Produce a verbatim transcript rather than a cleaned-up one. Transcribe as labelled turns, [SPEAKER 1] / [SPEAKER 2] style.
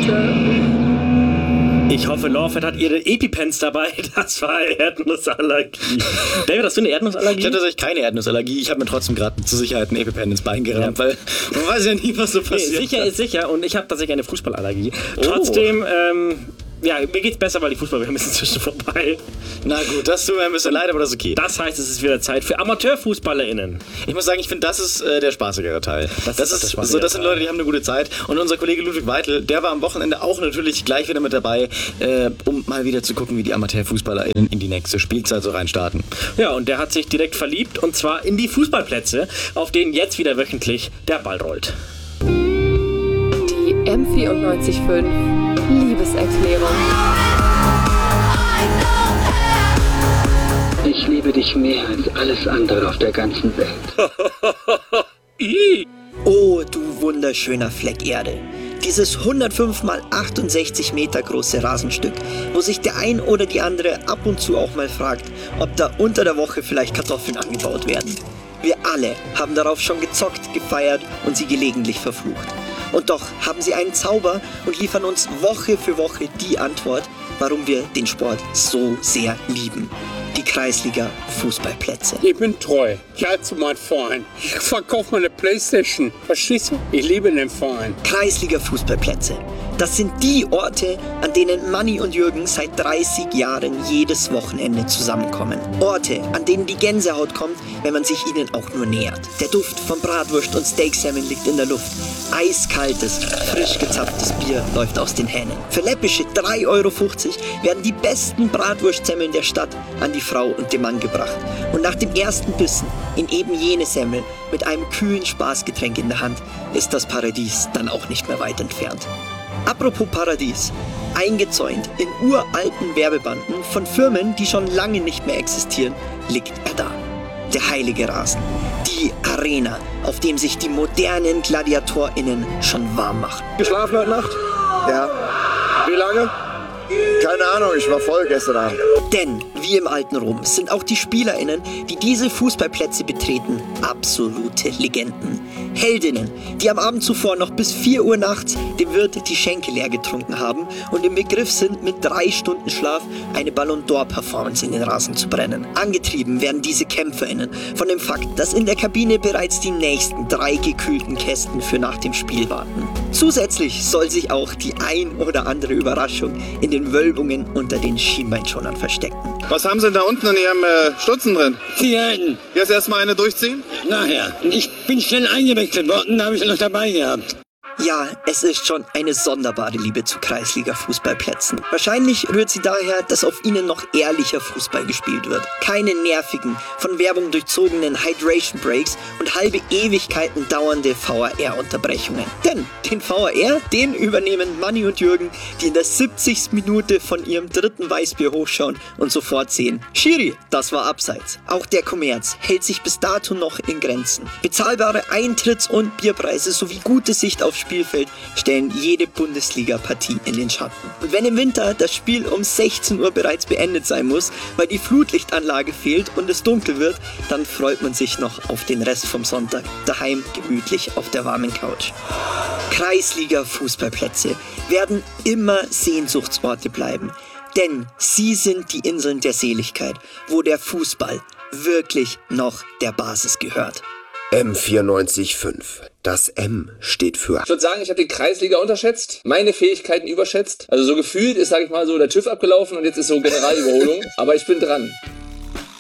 [SPEAKER 1] bitte.
[SPEAKER 2] Ich hoffe, Lawford hat ihre EpiPens dabei. Das war Erdnussallergie. David, hast du eine Erdnussallergie?
[SPEAKER 3] Ich hatte tatsächlich keine Erdnussallergie. Ich habe mir trotzdem gerade zur Sicherheit ein EpiPen ins Bein gerammt, ja. Weil man weiß ja nie, was so passiert.
[SPEAKER 2] Nee, sicher
[SPEAKER 3] hat.
[SPEAKER 2] ist sicher und ich habe tatsächlich eine Fußballallergie.
[SPEAKER 3] Oh.
[SPEAKER 2] Trotzdem, ähm, ja, mir geht's besser, weil die Fußball ist inzwischen vorbei.
[SPEAKER 3] Na gut, das tut mir ein bisschen leid, aber das ist okay.
[SPEAKER 2] Das heißt, es ist wieder Zeit für AmateurfußballerInnen.
[SPEAKER 3] Ich muss sagen, ich finde, das ist äh, der spaßigere Teil.
[SPEAKER 2] Das,
[SPEAKER 3] das ist, ist so, das sind Leute, die haben eine gute Zeit. Und unser Kollege Ludwig Weitel, der war am Wochenende auch natürlich gleich wieder mit dabei, äh, um mal wieder zu gucken, wie die AmateurfußballerInnen in die nächste Spielzeit so reinstarten.
[SPEAKER 2] Ja, und der hat sich direkt verliebt, und zwar in die Fußballplätze, auf denen jetzt wieder wöchentlich der Ball rollt.
[SPEAKER 1] Die M vierundneunzig Komma fünf Liebeserklärung.
[SPEAKER 4] Ich liebe dich mehr als alles andere auf der ganzen Welt.
[SPEAKER 5] Oh, du wunderschöner Fleck Erde. Dieses hundertfünf mal achtundsechzig Meter große Rasenstück, wo sich der ein oder die andere ab und zu auch mal fragt, ob da unter der Woche vielleicht Kartoffeln angebaut werden. Wir alle haben darauf schon gezockt, gefeiert und sie gelegentlich verflucht. Und doch haben sie einen Zauber und liefern uns Woche für Woche die Antwort, warum wir den Sport so sehr lieben. Die Kreisliga-Fußballplätze.
[SPEAKER 6] Ich bin treu. Ich halte zu meinem Verein. Ich verkaufe meine Playstation. Verstehst du? Ich liebe den Verein.
[SPEAKER 5] Kreisliga-Fußballplätze. Das sind die Orte, an denen Manni und Jürgen seit dreißig Jahren jedes Wochenende zusammenkommen. Orte, an denen die Gänsehaut kommt, wenn man sich ihnen auch nur nähert. Der Duft von Bratwurst und Steaksalmon liegt in der Luft. Eiskaltes, frisch gezapftes Bier läuft aus den Hähnen. Für läppische drei Euro fünfzig werden die besten Bratwurstsemmeln der Stadt an die Frau und den Mann gebracht. Und nach dem ersten Bissen in eben jene Semmel mit einem kühlen Spaßgetränk in der Hand ist das Paradies dann auch nicht mehr weit entfernt. Apropos Paradies, eingezäunt in uralten Werbebanden von Firmen, die schon lange nicht mehr existieren, liegt er da. Der heilige Rasen, die Arena, auf dem sich die modernen GladiatorInnen schon warm machen.
[SPEAKER 7] Geschlafen heute Nacht? Ja. Wie lange? Keine Ahnung, ich war voll gestern Abend.
[SPEAKER 5] Denn, wie im alten Rom, sind auch die SpielerInnen, die diese Fußballplätze betreten, absolute Legenden. Heldinnen, die am Abend zuvor noch bis vier Uhr nachts dem Wirt die Schenke leer getrunken haben und im Begriff sind, mit drei Stunden Schlaf eine Ballon d'Or-Performance in den Rasen zu brennen. Angetrieben werden diese KämpferInnen von dem Fakt, dass in der Kabine bereits die nächsten drei gekühlten Kästen für nach dem Spiel warten. Zusätzlich soll sich auch die ein oder andere Überraschung in den Wölbungen unter den Schienbeinschonern verstecken.
[SPEAKER 7] Was haben Sie denn da unten in Ihrem äh, Stutzen drin?
[SPEAKER 4] Zigaretten.
[SPEAKER 7] Jetzt erstmal eine durchziehen?
[SPEAKER 4] Nachher. Ich bin schnell eingewechselt worden, da habe ich noch dabei gehabt.
[SPEAKER 5] Ja, es ist schon eine sonderbare Liebe zu Kreisliga-Fußballplätzen. Wahrscheinlich rührt sie daher, dass auf ihnen noch ehrlicher Fußball gespielt wird. Keine nervigen, von Werbung durchzogenen Hydration Breaks und halbe Ewigkeiten dauernde V A R-Unterbrechungen. Denn den V A R, den übernehmen Manni und Jürgen, die in der siebzigsten Minute von ihrem dritten Weißbier hochschauen und sofort sehen: Schiri, das war abseits. Auch der Kommerz hält sich bis dato noch in Grenzen. Bezahlbare Eintritts- und Bierpreise sowie gute Sicht auf Spielfeld stellen jede Bundesliga-Partie in den Schatten. Und wenn im Winter das Spiel um sechzehn Uhr bereits beendet sein muss, weil die Flutlichtanlage fehlt und es dunkel wird, dann freut man sich noch auf den Rest vom Sonntag, daheim gemütlich auf der warmen Couch. Kreisliga-Fußballplätze werden immer Sehnsuchtsorte bleiben, denn sie sind die Inseln der Seligkeit, wo der Fußball wirklich noch der Basis gehört.
[SPEAKER 8] M vierundneunzig Komma fünf. Das M steht für...
[SPEAKER 9] Ich würde sagen, ich habe die Kreisliga unterschätzt, meine Fähigkeiten überschätzt. Also so gefühlt ist, sage ich mal, so der TÜV abgelaufen und jetzt ist so Generalüberholung. Aber ich bin dran.